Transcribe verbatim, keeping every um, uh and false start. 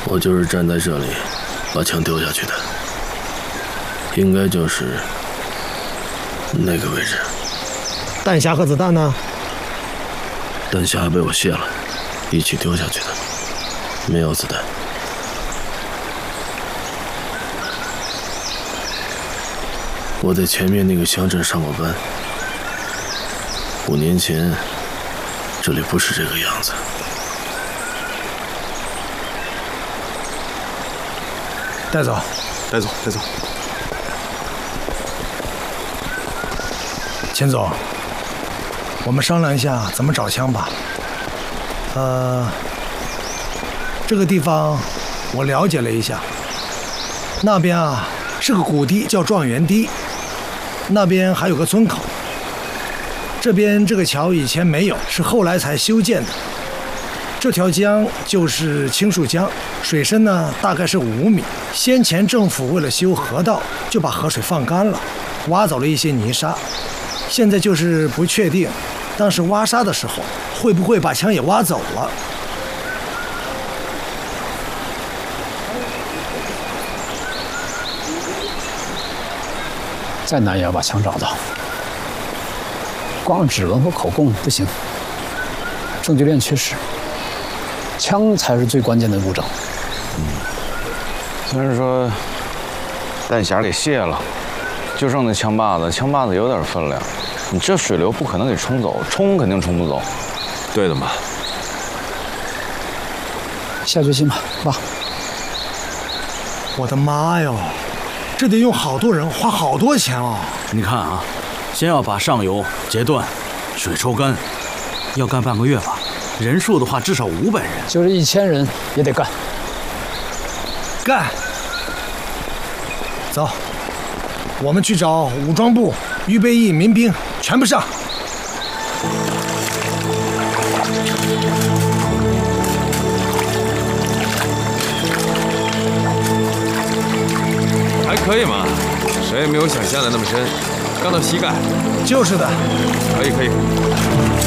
我就是站在这里，把枪丢下去的，应该就是那个位置。 弹匣和子弹呢？ 弹匣被我卸了，一起丢下去的，没有子弹。我在前面那个乡镇上过班，五年前这里不是这个样子。 带走， 带走，带走。 钱总，我们商量一下怎么找枪吧。呃，这个地方我了解了一下，那边啊是个谷地，叫状元堤，那边还有个村口。这边这个桥以前没有，是后来才修建的。这条江就是青树江，水深呢大概是五米。先前政府为了修河道，就把河水放干了，挖走了一些泥沙。现在就是不确定，当时挖沙的时候会不会把枪也挖走了。 再难也要把枪找到，光指纹和口供不行，证据链缺失，枪才是最关键的物证。 嗯，虽然说弹匣给卸了，就剩那枪把子，枪把子有点分量，你这水流不可能给冲走，冲肯定冲不走。 对的嘛。 下决心吧，爸。 我的妈哟！这得用好多人，花好多钱哦。 你看啊，先要把上游截断，水抽干，要干半个月吧。人数的话，至少五百人， 就是一千人也得干。 干！走，我们去找武装部、预备役、民兵，全部上。 还可以嘛，水也没有想象的那么深，刚到膝盖。 就是的。 可以可以。